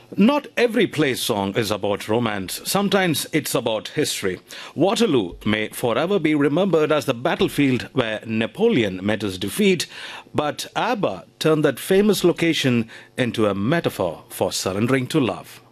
Not every play song is about romance. Sometimes it's about history. Waterloo may forever be remembered as the battlefield where Napoleon met his defeat, but ABBA turned that famous location into a metaphor for surrendering to love.